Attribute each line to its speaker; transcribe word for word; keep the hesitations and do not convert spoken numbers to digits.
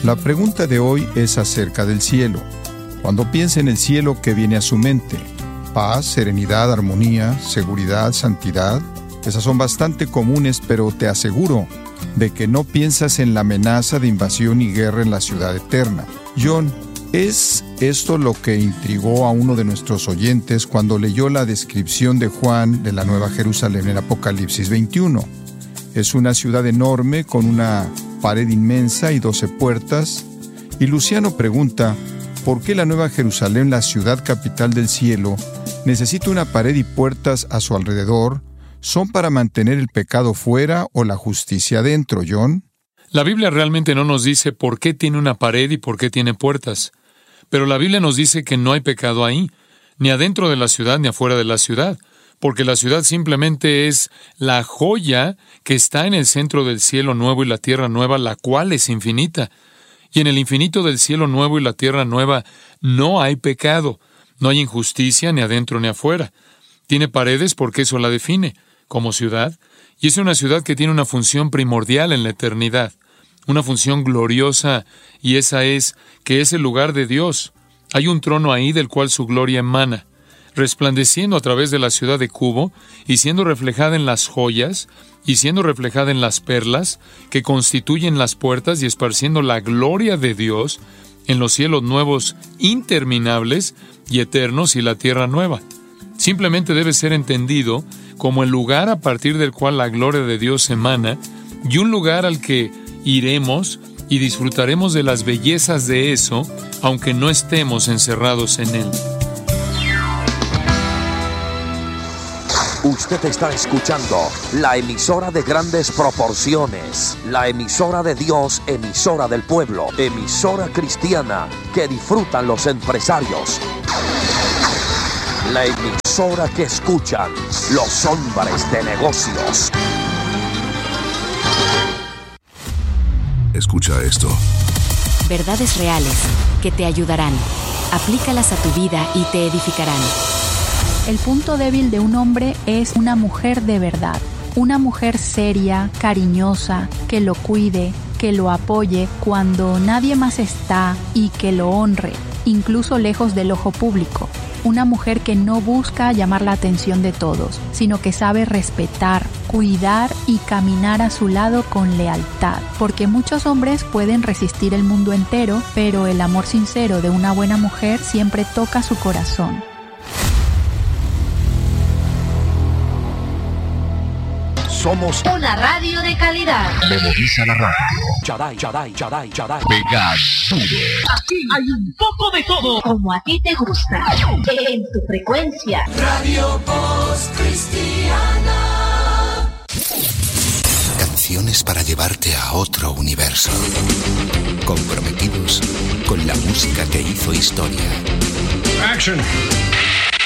Speaker 1: La pregunta de hoy es acerca del cielo. Cuando piensa en el cielo, ¿qué viene a su mente? Paz, serenidad, armonía, seguridad, santidad. Esas son bastante comunes, pero te aseguro de que no piensas en la amenaza de invasión y guerra en la ciudad eterna. John, ¿es esto lo que intrigó a uno de nuestros oyentes cuando leyó la descripción de Juan de la Nueva Jerusalén en Apocalipsis veintiuno? Es una ciudad enorme con una pared inmensa y doce puertas. Y Luciano pregunta, ¿por qué la Nueva Jerusalén, la ciudad capital del cielo, necesita una pared y puertas a su alrededor? ¿Son para mantener el pecado fuera o la justicia dentro, John?
Speaker 2: La Biblia realmente no nos dice por qué tiene una pared y por qué tiene puertas. Pero la Biblia nos dice que no hay pecado ahí, ni adentro de la ciudad ni afuera de la ciudad, porque la ciudad simplemente es la joya que está en el centro del cielo nuevo y la tierra nueva, la cual es infinita. Y en el infinito del cielo nuevo y la tierra nueva no hay pecado, no hay injusticia ni adentro ni afuera. Tiene paredes porque eso la define como ciudad, y es una ciudad que tiene una función primordial en la eternidad, una función gloriosa, y esa es que es el lugar de Dios. Hay un trono ahí del cual su gloria emana, resplandeciendo a través de la ciudad de Cubo, y siendo reflejada en las joyas, y siendo reflejada en las perlas, que constituyen las puertas, y esparciendo la gloria de Dios en los cielos nuevos interminables y eternos y la tierra nueva. Simplemente debe ser entendido como el lugar a partir del cual la gloria de Dios emana, y un lugar al que iremos y disfrutaremos de las bellezas de eso, aunque no estemos encerrados en él.
Speaker 3: Usted está escuchando la emisora de grandes proporciones, la emisora de Dios, emisora del pueblo, emisora cristiana que disfrutan los empresarios. La emisora que escuchan los hombres de negocios.
Speaker 4: Escucha esto.
Speaker 5: Verdades reales que te ayudarán. Aplícalas a tu vida y te edificarán.
Speaker 6: El punto débil de un hombre es una mujer de verdad. Una mujer seria, cariñosa, que lo cuide, que lo apoye cuando nadie más está y que lo honre, incluso lejos del ojo público. Una mujer que no busca llamar la atención de todos, sino que sabe respetar, cuidar y caminar a su lado con lealtad. Porque muchos hombres pueden resistir el mundo entero, pero el amor sincero de una buena mujer siempre toca su corazón.
Speaker 3: Somos
Speaker 7: una radio de calidad.
Speaker 4: Memoriza la radio.
Speaker 3: Chaday, Chaday, Chaday, Chaday.
Speaker 4: Pega duro.
Speaker 7: Aquí hay un poco de todo, como a ti te gusta. En tu frecuencia.
Speaker 8: Radio Voz Cristiana.
Speaker 4: Canciones para llevarte a otro universo. Comprometidos con la música que hizo historia.
Speaker 9: Action.